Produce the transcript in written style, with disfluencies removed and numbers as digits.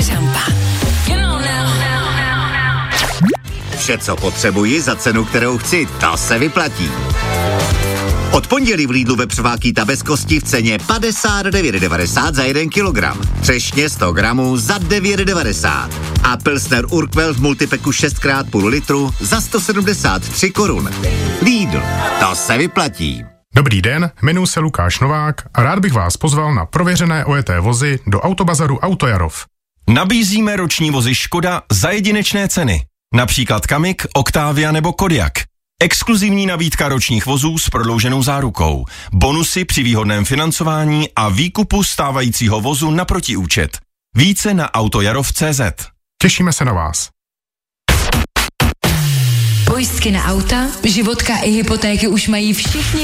Šampán. Vše, co potřebuji za cenu, kterou chci, to se vyplatí. Od pondělí v Lidlu vepřová bez kosti v ceně 59,90 za 1 kilogram. Třešně 100 gramů za 9,90. A Pilsner Urquell v multipeku 6x půl litru za 173 korun. Lidl, to se vyplatí. Dobrý den, jmenuji se Lukáš Novák a rád bych vás pozval na prověřené ojeté vozy do Autobazaru Autojarov. Nabízíme roční vozy Škoda za jedinečné ceny. Například Kamik, Octavia nebo Kodiaq. Exkluzivní nabídka ročních vozů s prodlouženou zárukou. Bonusy při výhodném financování a výkupu stávajícího vozu na protiúčet. Více na autojarov.cz. Těšíme se na vás. Pojistky na auta, životka i hypotéky už mají všichni